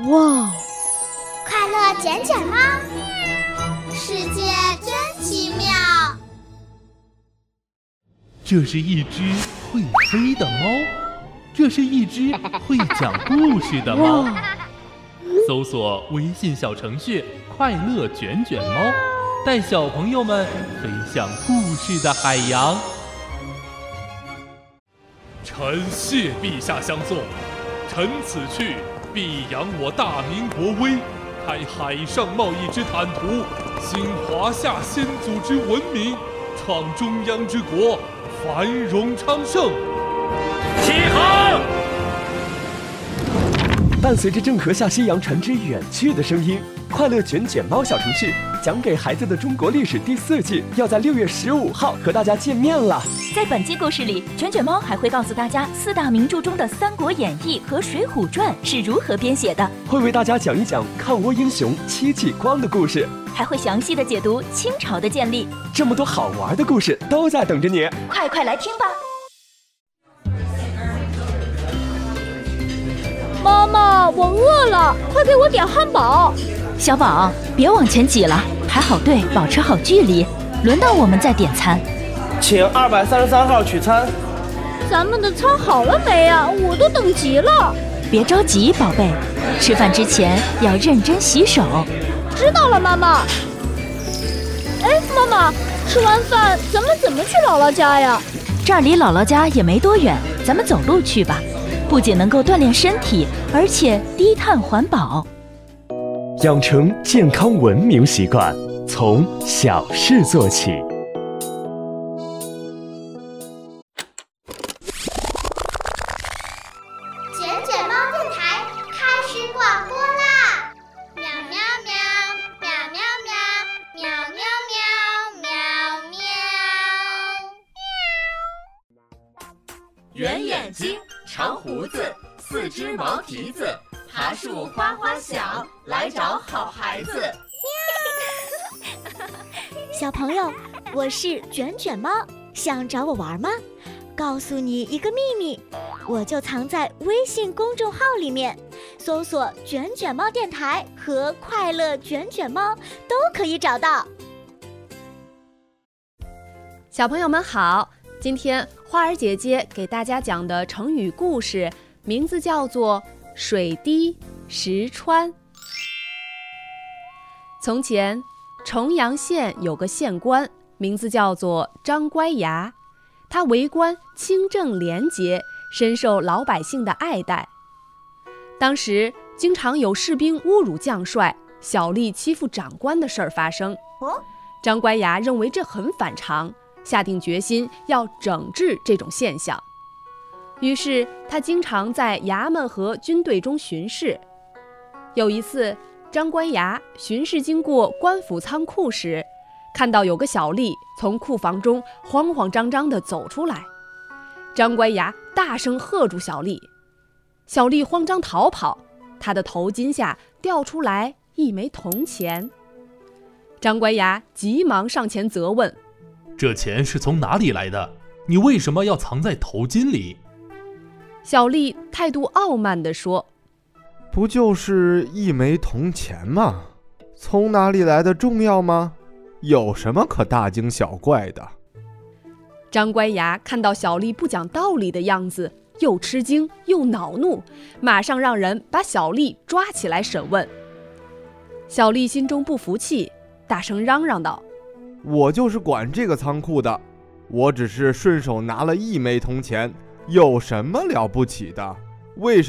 哇！ 快乐卷卷猫，世界真奇妙。 这是一只会飞的猫，这是一只会讲故事的猫。搜索微信小程序“快乐卷卷猫”，带小朋友们飞向故事的海洋。臣谢陛下相送，臣此去必扬我大明国威，开海上贸易之坦途，兴华夏先祖之文明，创中央之国，繁荣昌盛。起航！ 伴随着郑和下西洋船只远去的声音，快乐卷卷猫小程序讲给孩子的中国历史第4季要在6月15号和大家见面了。 在本期故事里，卷卷猫还会告诉大家4大名著中的《三国演义》和《水浒传》是如何编写的， 会为大家讲一讲抗倭英雄戚继光的故事， 还会详细的解读清朝的建立。 这么多好玩的故事都在等着你， 快来听吧！ 妈妈，我饿了，快给我点汉堡。 小宝，别往前挤了，排好队，保持好距离，轮到我们再点餐。 请233号取餐。 咱们的餐好了没啊？我都等急了。 别着急，宝贝，吃饭之前要认真洗手。 知道了，妈妈。哎，妈妈，吃完饭咱们怎么去姥姥家呀？ 这儿离姥姥家也没多远，咱们走路去吧。不仅能够锻炼身体，而且低碳环保。 养成健康文明习惯，从小事做起。 卷卷猫电台开始广播啦！喵喵喵，喵喵喵，喵喵喵，喵喵。 圆眼睛，长胡子，4只毛蹄子，爬树花花响，来找好孩子。 小朋友，我是卷卷猫，想找我玩吗？告诉你一个秘密，我就藏在微信公众号里面，搜索卷卷猫电台和快乐卷卷猫都可以找到。 小朋友们好，今天花儿姐姐给大家讲的成语故事名字叫做水滴石穿。从前重阳县有个县官，名字叫做张乖崖，他为官清正廉洁，深受老百姓的爱戴。当时经常有士兵侮辱将帅，小吏欺负长官的事儿发生。张乖崖认为这很反常，下定决心要整治这种现象。于是他经常在衙门和军队中巡视。有一次，张乖崖巡视经过官府仓库时，看到有个小吏从库房中慌慌张张地走出来。张乖崖大声喝住小吏，小吏慌张逃跑，他的头巾下掉出来1枚铜钱。张乖崖急忙上前责问： 这钱是从哪里来的？你为什么要藏在头巾里？ 小吏态度傲慢地说： 不就是1枚铜钱吗？从哪里来的重要吗？有什么可大惊小怪的？ 张乖崖看到小吏不讲道理的样子，又吃惊又恼怒，马上让人把小吏抓起来审问。小吏心中不服气，大声嚷嚷道： 我就是管这个仓库的，我只是顺手拿了1枚铜钱，有什么了不起的？为什么